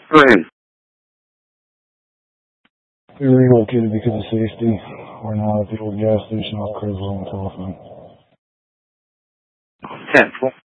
Go ahead. We relocated because of safety. We're now at the old gas station off Creswell and Telephone. 10-4.